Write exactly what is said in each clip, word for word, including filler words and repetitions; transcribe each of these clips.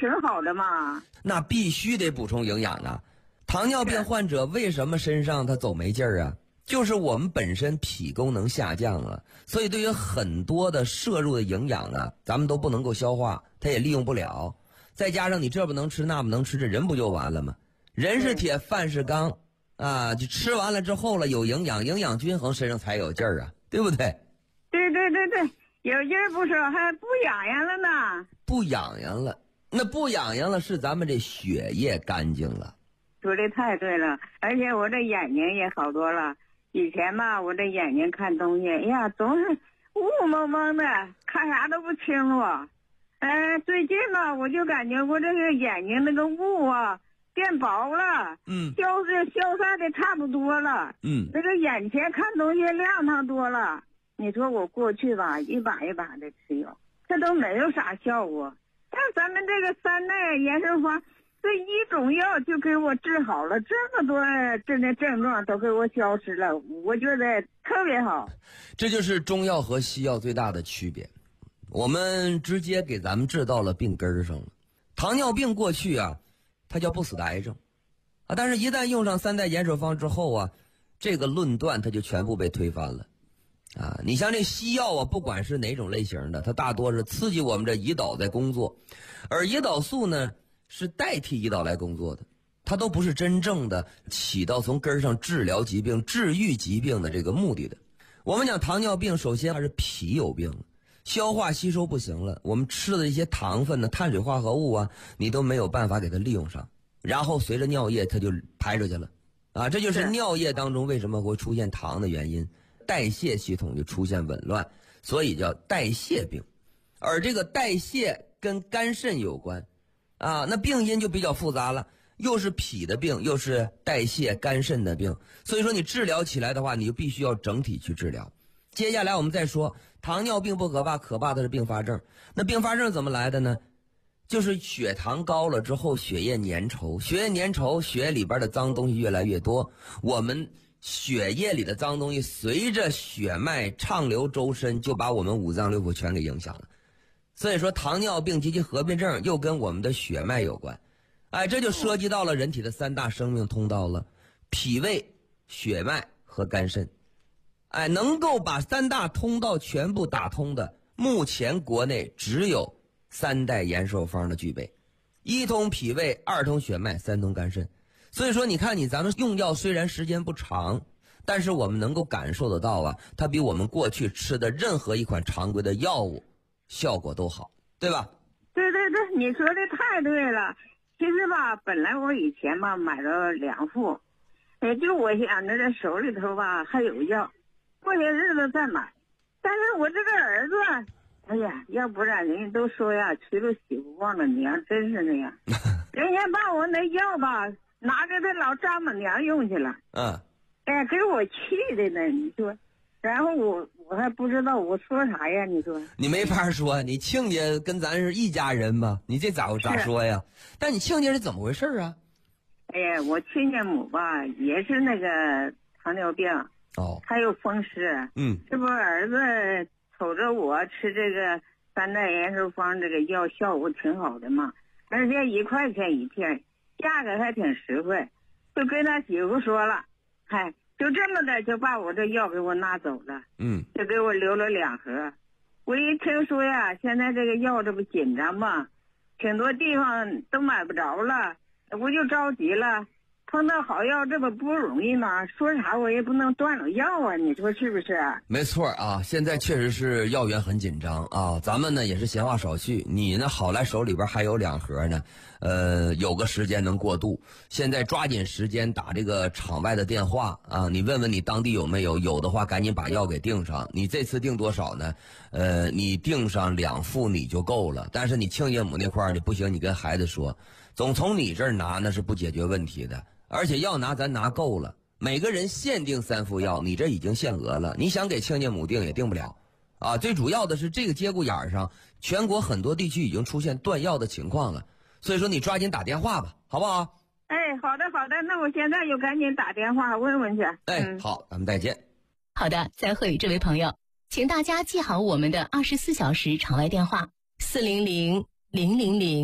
挺好的嘛。 那必须得补充营养啊！糖尿病患者为什么身上他走没劲儿啊？就是我们本身脾功能下降了，所以对于很多的摄入的营养啊，咱们都不能够消化，它也利用不了。再加上你这不能吃那不能吃，这人不就完了吗？人是铁，饭是钢啊，就吃完了之后了，有营养，营养均衡，身上才有劲儿啊，对不对？ 对对对对，有劲儿不说，还不痒痒了呢。 不痒痒了，那不痒痒了是咱们这血液干净了。 说的太对了，而且我这眼睛也好多了。以前吧，我这眼睛看东西，哎呀，总是雾蒙蒙的，看啥都不清楚。哎，最近吧，我就感觉我这个眼睛那个雾啊变薄了， 嗯， 消失消散的差不多了， 嗯， 那个眼前看东西亮堂多了。你说我过去吧，一把一把的吃药，这都没有啥效果。但咱们这个三代延寿方，这一种药就给我治好了，这么多这那症状都给我消失了，我觉得特别好。 这就是中药和西药最大的区别，我们直接给咱们治到了病根上了。糖尿病过去啊，它叫不死的癌症啊，但是一旦用上三代延寿方之后啊，这个论断它就全部被推翻了啊。你像这西药啊，不管是哪种类型的，它大多是刺激我们这胰岛在工作，而胰岛素呢是代替胰岛来工作的，它都不是真正的起到从根上治疗疾病、治愈疾病的这个目的的。我们讲糖尿病，首先还是脾有病，消化吸收不行了，我们吃的一些糖分呢、碳水化合物啊，你都没有办法给它利用上，然后随着尿液它就排出去了啊，这就是尿液当中为什么会出现糖的原因，代谢系统就出现紊乱，所以叫代谢病。而这个代谢跟肝肾有关啊，那病因就比较复杂了，又是脾的病，又是代谢肝肾的病，所以说你治疗起来的话，你就必须要整体去治疗。接下来我们再说，糖尿病不可怕，可怕的是并发症。那并发症怎么来的呢？就是血糖高了之后，血液粘稠，血液粘稠，血液里边的脏东西越来越多，我们血液里的脏东西随着血脉畅流周身，就把我们五脏六腑全给影响了。所以说糖尿病及其合并症又跟我们的血脉有关，哎，这就涉及到了人体的三大生命通道了，脾胃、血脉和肝肾。哎，能够把三大通道全部打通的，目前国内只有三代延寿方的具备，一通脾胃，二通血脉，三通肝肾。所以说你看你咱们用药虽然时间不长，但是我们能够感受得到啊，它比我们过去吃的任何一款常规的药物效果都好，对吧？ 对对对，你说的太对了。其实吧，本来我以前吧买了两副，也就我想着这手里头吧还有药，过些日子再买。但是我这个儿子，哎呀，要不然人家都说呀，娶了媳妇忘了娘，真是那样。人家把我那药吧拿给他老丈母娘用去了， 嗯， 哎，给我气的呢，你说。然后我我还不知道我说啥呀，你说你没法说，你亲家跟咱是一家人嘛，你这咋咋说呀？但你亲家是怎么回事啊？ 哎呀，我亲家母吧也是那个糖尿病哦， 还有风湿， 嗯， 这不儿子瞅着我吃这个三代延寿方这个药效果挺好的嘛，而且一块钱一片，价格还挺实惠，就跟他媳妇说了，嗨。就这么的就把我这药给我拿走了， 嗯， 就给我留了两盒。我一听说呀，现在这个药这不紧张嘛，挺多地方都买不着了，我就着急了。碰到好药这不不容易吗？说啥我也不能断了药啊，你说是不是？ 没错啊，现在确实是药源很紧张啊，咱们呢也是闲话少叙，你呢好来手里边还有两盒呢，呃，有个时间能过渡。现在抓紧时间打这个场外的电话啊，你问问你当地有没有，有的话赶紧把药给订上。你这次订多少呢？呃，你订上两副你就够了，但是你亲家母那块儿你不行，你跟孩子说，总从你这儿拿那是不解决问题的。而且药拿咱拿够了，每个人限定三副药，你这已经限额了，你想给亲家母定也定不了啊。最主要的是这个节骨眼上，全国很多地区已经出现断药的情况了，所以说你抓紧打电话吧，好不好？ 哎，好的好的，那我现在就赶紧打电话问问去。 哎，嗯、好，咱们再见。 好的，在会这位朋友，请大家记好我们的二十四小时场外电话：四零零零零零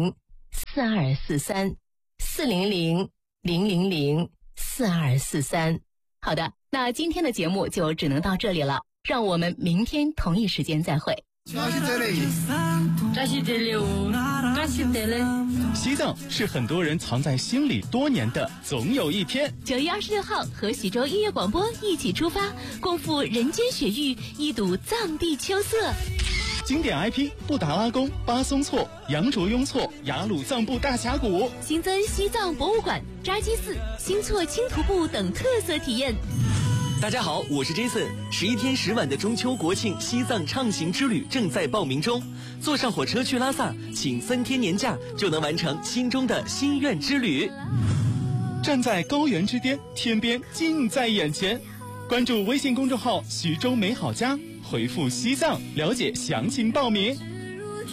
四二四三，四零零零零零四二四三。好的，那今天的节目就只能到这里了，让我们明天同一时间再会。 西藏是很多人藏在心里多年的总有一天。 九月二十六号，和徐州音乐广播一起出发，共赴人间雪域，一睹藏地秋色。 经典 I P 布达拉宫、巴松措、羊卓雍措、雅鲁藏布大峡谷， 新增西藏博物馆、扎基寺、新措轻徒步等特色体验。 大家好，我是 Jason。十一天十晚的中秋国庆西藏畅行之旅正在报名中，坐上火车去拉萨，请三天年假就能完成心中的心愿之旅。 站在高原之巅，天边近在眼前。关注微信公众号徐州美好家，回复西藏了解详情报名。